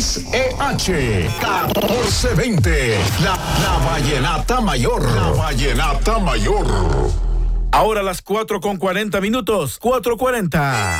XEH 1420. La Vallenata Mayor. La Vallenata Mayor. Ahora las 4:40 minutos. 4:40.